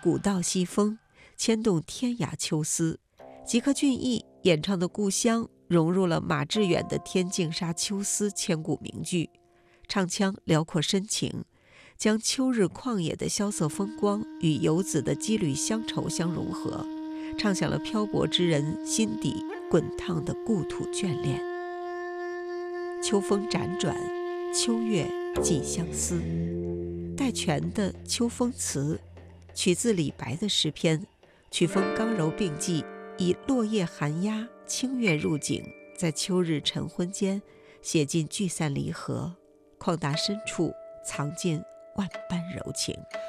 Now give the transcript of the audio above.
古道西风，牵动天涯秋思。吉克隽逸演唱的《故乡》融入了马致远的《天净沙·秋思》千古名句，唱腔辽阔深情，将秋日旷野的萧瑟风光与游子的羁旅乡愁相融合，唱响了漂泊之人心底滚烫的故土眷恋。秋风辗转，秋月寄相思。戴荃的《秋风词》取自李白的诗篇，曲风刚柔并济，以落叶寒鸦、清月入景，在秋日晨昏间写尽聚散离合，旷达深处藏尽万般柔情。